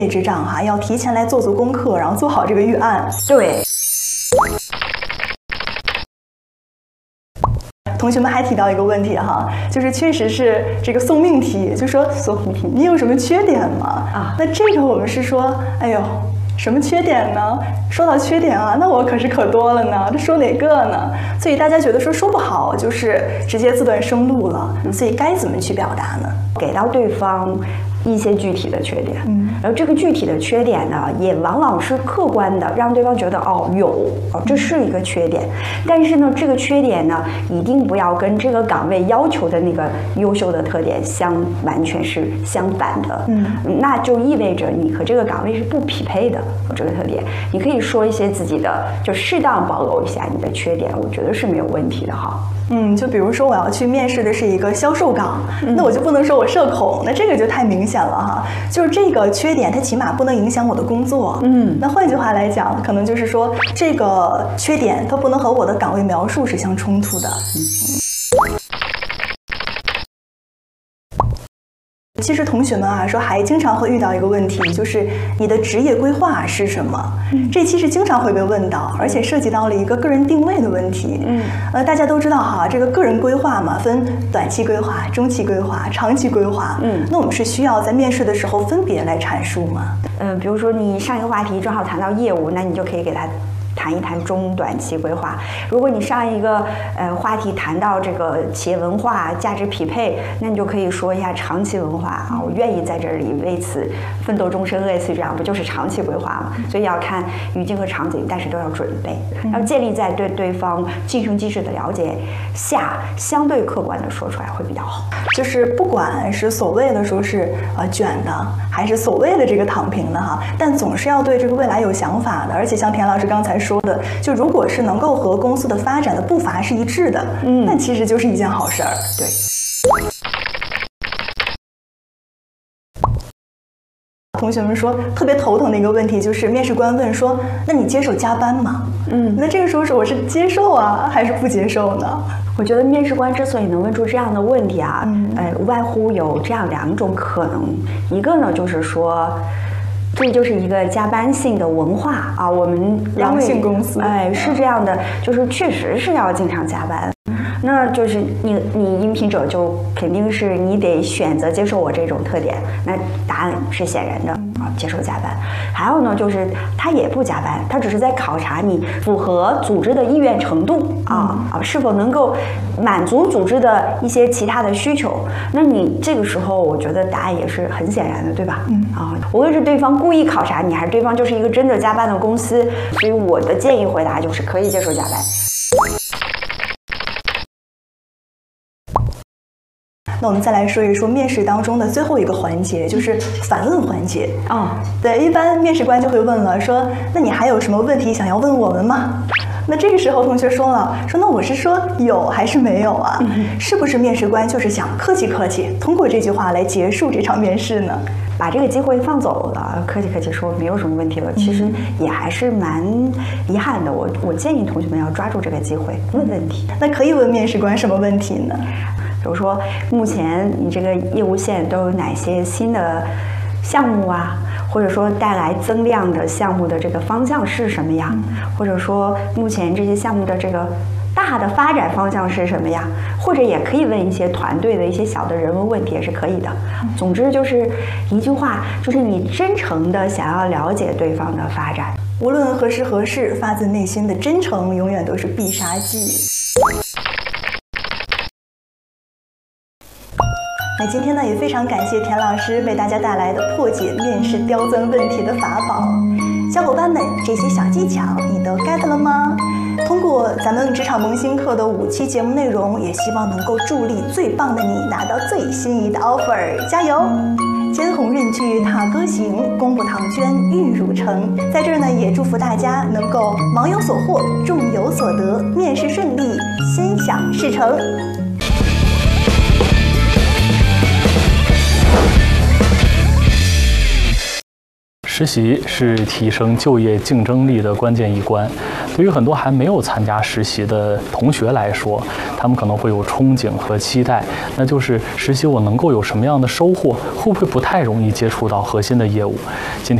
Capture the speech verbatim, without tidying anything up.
执掌哈、啊，要提前来做足功课，然后做好这个预案。 对。 同学们还提到一个问题哈，就是确实是这个送命题，就说送命题，你有什么缺点吗？啊，那这个我们是说，哎呦，什么缺点呢？说到缺点啊，那我可是可多了呢，这说哪个呢？所以大家觉得说说不好，就是直接自断生路了。所以该怎么去表达呢？ 给到对方一些具体的缺点， 嗯， 然后这个具体的缺点呢，也往往是客观的，让对方觉得哦有哦这是一个缺点，但是呢，这个缺点呢，一定不要跟这个岗位要求的那个优秀的特点相完全是相反的， 嗯， 那就意味着你和这个岗位是不匹配的。这个特点，你可以说一些自己的，就适当暴露一下你的缺点，我觉得是没有问题的哈。 嗯，就比如说我要去面试的是一个销售岗，嗯、那我就不能说我社恐，那这个就太明显了哈。就是这个缺点，它起码不能影响我的工作。 嗯， 那换句话来讲，可能就是说这个缺点它不能和我的岗位描述是相冲突的。嗯。其实同学们啊，说还经常会遇到一个问题，就是你的职业规划是什么？嗯、这其实经常会被问到，而且涉及到了一个个人定位的问题。嗯，呃，大家都知道哈，这个个人规划嘛，分短期规划、中期规划、长期规划。嗯，那我们是需要在面试的时候分别来阐述吗？ 嗯、呃，比如说你上一个话题正好谈到业务，那你就可以给他谈一谈中短期规划。如果你上一个呃话题谈到这个企业文化、价值匹配，那你就可以说一下长期文化啊，我愿意在这里为此奋斗终身，类似于这样，不就是长期规划吗？所以要看语境和场景，但是都要准备，要建立在对对方晋升机制的了解下，相对客观的说出来会比较好。 就是不管是所谓的说是呃卷的，还是所谓的这个躺平的哈，但总是要对这个未来有想法的。而且像田老师刚才说的，就如果是能够和公司的发展的步伐是一致的，嗯，那其实就是一件好事儿。 对。 同学们说特别头疼的一个问题就是面试官问说，那你接受加班吗？嗯，那这个时候是我是接受啊，还是不接受呢？ 我觉得面试官之所以能问出这样的问题啊，嗯、呃，无外乎有这样两种可能，一个呢就是说，这就是一个加班性的文化啊，我们狼性公司， 哎，是这样的，就是确实是要经常加班。那就是你你应聘者就肯定是你得选择接受我这种特点，那答案是显然的啊，接受加班。还有呢，就是他也不加班，他只是在考察你符合组织的意愿程度啊啊，是否能够满足组织的一些其他的需求。那你这个时候，我觉得答案也是很显然的，对吧？嗯啊，无论是对方故意考察你，还是对方就是一个真的加班的公司，所以我的建议回答就是可以接受加班。 那我们再来说一说面试当中的最后一个环节，就是反问环节啊、哦。对，一般面试官就会问了，说那你还有什么问题想要问我们吗？那这个时候同学说了，说那我是说有还是没有啊？嗯、是不是面试官就是想客气客气，通过这句话来结束这场面试呢？ 把这个机会放走了，客气客气说没有什么问题了，其实也还是蛮遗憾的。我我建议同学们要抓住这个机会问问题。 那可以问面试官什么问题呢？ 比如说，目前你这个业务线都有哪些新的项目啊？或者说带来增量的项目的这个方向是什么呀？或者说目前这些项目的这个大的发展方向是什么呀？或者也可以问一些团队的一些小的人文问题也是可以的。总之就是一句话，就是你真诚的想要了解对方的发展， 无论何时何事，发自内心的真诚永远都是必杀技。那今天呢，也非常感谢田老师为大家带来的破解面试刁钻问题的法宝。小伙伴们，这些小技巧你都 get 了吗？通过咱们职场萌新课的五期节目内容，也希望能够助力最棒的你拿到最心仪的 offer， 加油！肩鸿雁去踏歌行，功不唐捐玉汝成。在这儿呢，也祝福大家能够忙有所获，众有所得，面试顺利，心想事成。 实习是提升就业竞争力的关键一关。 对于很多还没有参加实习的同学来说，他们可能会有憧憬和期待，那就是实习我能够有什么样的收获？会不会不太容易接触到核心的业务？今天